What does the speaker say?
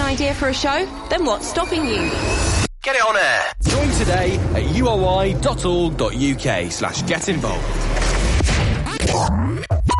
idea for a show? Then what's stopping you? Get it on air. Join today at uoi.org.uk/get involved.